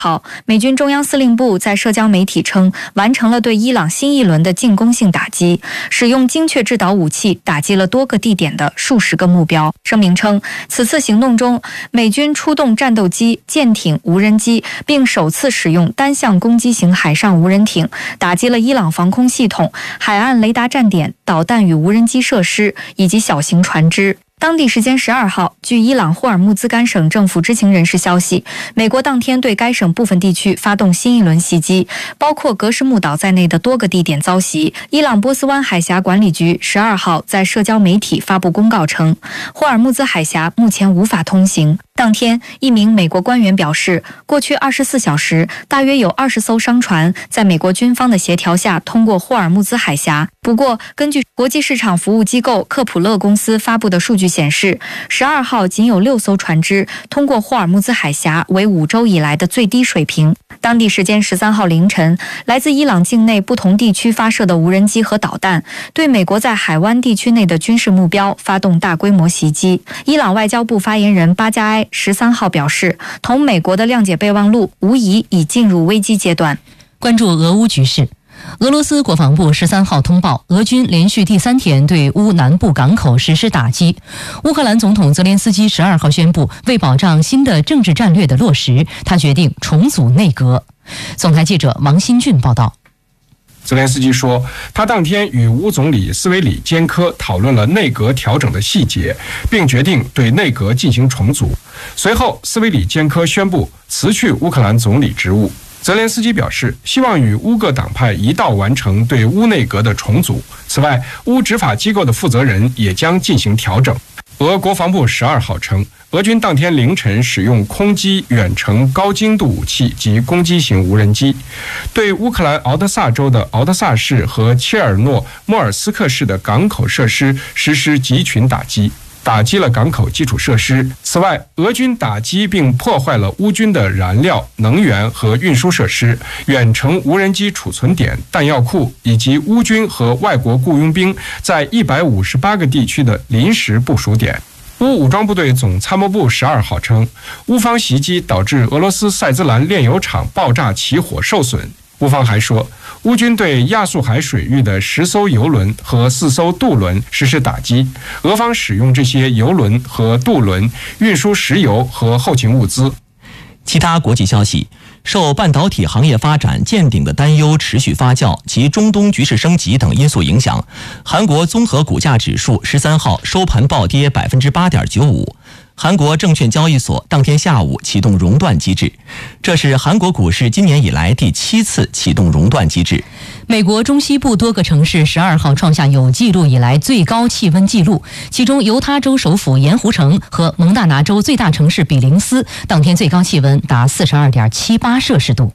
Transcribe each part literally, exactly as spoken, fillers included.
好，美军中央司令部在社交媒体称，完成了对伊朗新一轮的进攻性打击，使用精确制导武器打击了多个地点的数十个目标。声明称，此次行动中，美军出动战斗机、舰艇、无人机，并首次使用单向攻击型海上无人艇，打击了伊朗防空系统、海岸雷达站点、导弹与无人机设施以及小型船只。当地时间十二号，据伊朗霍尔木兹干省政府知情人士消息，美国当天对该省部分地区发动新一轮袭击，包括格什木岛在内的多个地点遭袭。伊朗波斯湾海峡管理局十二号在社交媒体发布公告称，霍尔木兹海峡目前无法通行。当天，一名美国官员表示，过去二十四小时，大约有二十艘商船在美国军方的协调下通过霍尔木兹海峡。不过，根据国际市场服务机构克普勒公司发布的数据显示，十二号仅有六艘船只通过霍尔木兹海峡，为五周以来的最低水平。当地时间十三号凌晨，来自伊朗境内不同地区发射的无人机和导弹，对美国在海湾地区内的军事目标发动大规模袭击。伊朗外交部发言人巴加埃十三号表示，同美国的谅解备忘录无疑已进入危机阶段。 关注俄乌局势。俄罗斯国防部十三号通报，俄军连续第三天对乌南部港口实施打击。乌克兰总统泽连斯基十二号宣布，为保障新的政治战略的落实，他决定重组内阁。总台记者王新俊报道。 泽连斯基说，他当天与乌总理斯维里坚科讨论了内阁调整的细节，并决定对内阁进行重组。随后，斯维里坚科宣布辞去乌克兰总理职务。泽连斯基表示，希望与乌各党派一道完成对乌内阁的重组。此外，乌执法机构的负责人也将进行调整。俄国防部十二号称，俄军当天凌晨使用空基远程高精度武器及攻击型无人机，对乌克兰敖德萨州的敖德萨市和切尔诺莫尔斯克市的港口设施实施集群打击，打击了港口基础设施。此外，俄军打击并破坏了乌军的燃料、能源和运输设施、远程无人机储存点、弹药库，以及乌军和外国雇佣兵在一百五十八个地区的临时部署点。乌武装部队总参谋部十二号称，乌方袭击导致俄罗斯塞兹兰炼油厂爆炸起火受损。乌方还说，乌军对亚速海水域的十艘油轮和四艘渡轮实施打击，俄方使用这些油轮和渡轮运输石油和后勤物资。 其他国际消息，受半导体行业发展见顶的担忧持续发酵及中东局势升级等因素影响，韩国综合股价指数十三号收盘暴跌百分之八点九五。韩国证券交易所当天下午启动熔断机制，这是韩国股市今年以来第七次启动熔断机制。 美国中西部多个城市十二号创下有记录以来最高气温纪录，其中犹他州首府盐湖城和蒙大拿州最大城市比林斯当天最高气温达四十二点七八摄氏度。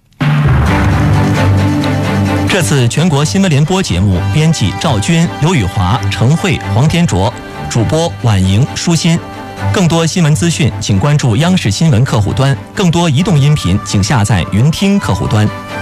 这次全国新闻联播节目编辑赵军、刘宇华、程慧、黄天卓，主播婉莹、舒心。更多新闻资讯请关注央视新闻客户端，更多移动音频请下载云听客户端。